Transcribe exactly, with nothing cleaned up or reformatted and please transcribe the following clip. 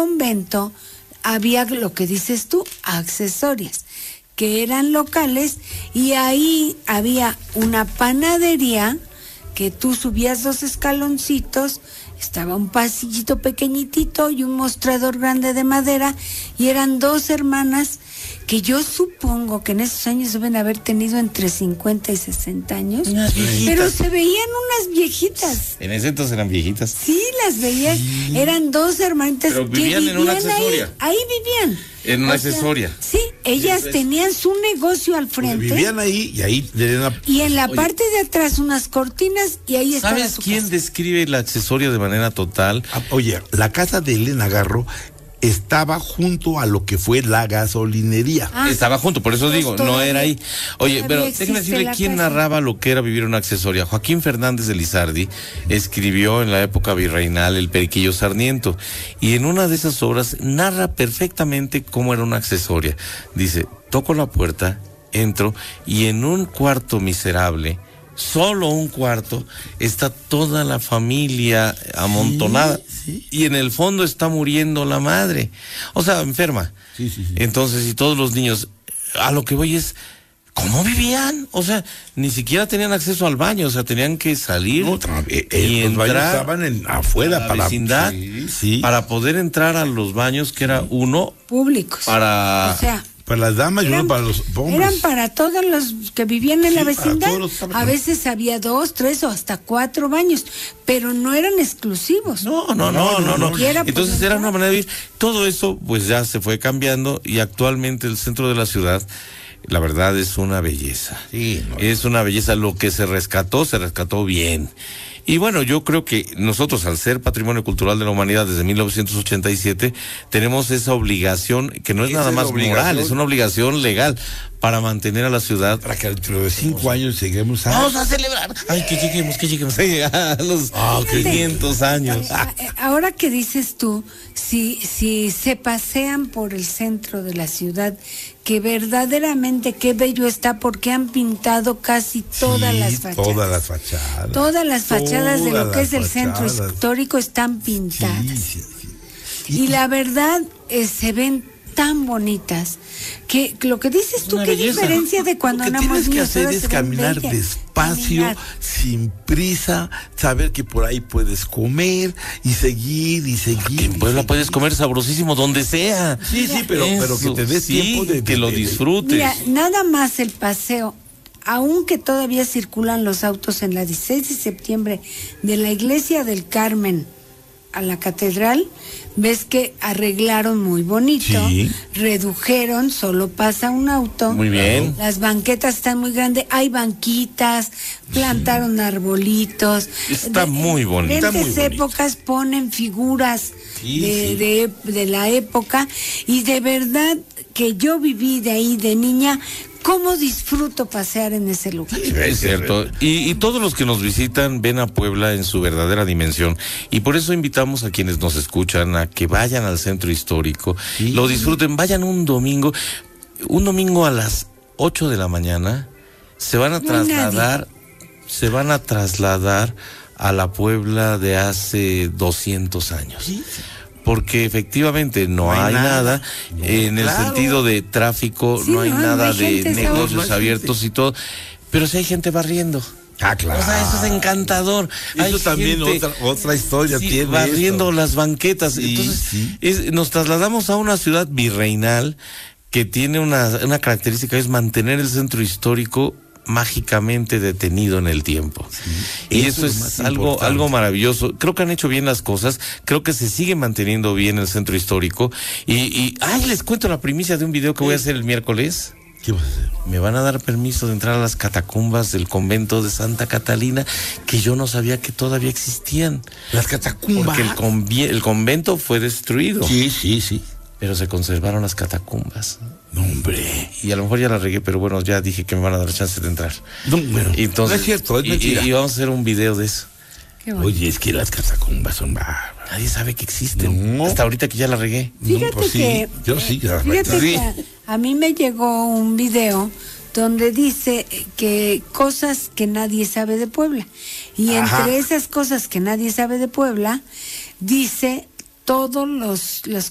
convento había lo que dices tú, accesorias, que eran locales, y ahí había una panadería que tú subías dos escaloncitos, estaba un pasillito pequeñitito y un mostrador grande de madera, y eran dos hermanas que yo supongo que en esos años deben haber tenido entre cincuenta y sesenta años, pero se veían unas viejitas. En ese entonces eran viejitas. Sí, las veías, sí. Eran dos hermanitas. Pero vivían, que vivían en una accesoria. Ahí, ahí vivían. En una o accesoria. Sea, sí, ellas sí, tenían su negocio al frente. Vivían ahí y ahí tenían y en la Oye, parte de atrás unas cortinas y ahí estaba ¿sabes su quién casa? describe la accesoria de manera total? Ah, oye, la casa de Elena Garro estaba junto a lo que fue la gasolinería. Ah, estaba junto, por eso pues digo, todavía, no era ahí. Oye, pero déjeme decirle quién casa. narraba lo que era vivir una accesoria. Joaquín Fernández de Lizardi escribió en la época virreinal El Periquillo Sarniento, y en una de esas obras narra perfectamente cómo era una accesoria. Dice, toco la puerta, entro, y en un cuarto miserable, solo un cuarto, está toda la familia amontonada, sí, sí. Y en el fondo está muriendo la madre, o sea, enferma. Sí, sí, sí. Entonces, y todos los niños, a lo que voy es, ¿cómo vivían? O sea, ni siquiera tenían acceso al baño, o sea, tenían que salir no, eh, eh, y los entrar baños estaban en, afuera a la para vecindad, sí, sí. para poder entrar a los baños, que era uno públicos, para... O sea, para las damas eran, y uno para los hombres. Eran para todos los que vivían en sí, la vecindad. Los... A veces había dos, tres o hasta cuatro baños, pero no eran exclusivos. No, no, no, no, no. no. Entonces era una manera de vivir. Todo eso pues ya se fue cambiando, y actualmente el centro de la ciudad, la verdad, es una belleza. Sí, no, es una belleza. Lo que se rescató, se rescató bien. Y bueno, yo creo que nosotros, al ser Patrimonio Cultural de la Humanidad desde mil novecientos ochenta y siete, tenemos esa obligación, que no es nada más moral, es una obligación legal, para mantener a la ciudad. Para que dentro de cinco años lleguemos a... Vamos a celebrar. Ay, que lleguemos, que lleguemos a los oh, quinientos años. Ahora que dices tú, si, si se pasean por el centro de la ciudad, que verdaderamente qué bello está, porque han pintado casi todas sí, las fachadas. Todas las fachadas. Todas las fachadas todas de lo que es el fachadas. Centro histórico están pintadas. Sí, sí, sí. Y, y la verdad, eh, se ven tan bonitas que lo que dices tú, qué belleza. Diferencia de cuando andamos niños. Lo que tienes que hacer es caminar bellas. despacio, caminar. sin prisa, saber que por ahí puedes comer y seguir y seguir. En Puebla seguir. Puedes comer sabrosísimo donde sea. Sí, sí, pero, pero que te des sí, tiempo de que de, lo de, disfrutes. Mira, nada más el paseo, aunque todavía circulan los autos en la dieciséis de septiembre de la Iglesia del Carmen a la catedral, ves que arreglaron muy bonito, sí. redujeron, solo pasa un auto. Muy bien. Las banquetas están muy grandes, hay banquitas, plantaron sí. arbolitos. Está de, muy bonito. En diferentes épocas ponen figuras sí, de, sí. De, de la época, y de verdad que yo viví de ahí de niña. ¿Cómo disfruto pasear en ese lugar? Sí, es cierto. Y, y todos los que nos visitan ven a Puebla en su verdadera dimensión. Y por eso invitamos a quienes nos escuchan a que vayan al centro histórico, sí. lo disfruten, vayan un domingo, un domingo a las ocho de la mañana, se van a no trasladar, se van a trasladar a la Puebla de hace doscientos años. Sí. Porque efectivamente no, no hay, hay nada, nada no, en el claro. sentido de tráfico, sí, no hay no, nada no hay de negocios no abiertos gente. Y todo, pero sí hay gente barriendo. Ah, claro. O sea, eso es encantador. Eso hay también gente, otra otra historia sí, tiene barriendo esto. las banquetas. Sí, Entonces, sí. Es, nos trasladamos a una ciudad virreinal que tiene una, una característica, es mantener el centro histórico mágicamente detenido en el tiempo. Sí, y eso, eso es, es algo algo maravilloso. Creo que han hecho bien las cosas, creo que se sigue manteniendo bien el centro histórico, y, y ay, les cuento la primicia de un video que ¿Qué? voy a hacer el miércoles. ¿Qué vas a hacer? Me van a dar permiso de entrar a las catacumbas del convento de Santa Catalina, que yo no sabía que todavía existían. Las catacumbas. Porque el, convi- el convento fue destruido. Sí, sí, sí. Pero se conservaron las catacumbas. No, hombre. Y a lo mejor ya la regué, pero bueno, ya dije que me van a dar chance de entrar. No, bueno, entonces, no es cierto, es y, mentira. Y, y vamos a hacer un video de eso. Bueno. Oye, es que las catacumbas son bárbaras. Nadie sabe que existen. No. Hasta ahorita que ya la regué. Fíjate no, pues sí, que, yo sí. Ya fíjate sí. que a, a mí me llegó un video donde dice que cosas que nadie sabe de Puebla. Y Ajá. entre esas cosas que nadie sabe de Puebla, dice todos los, los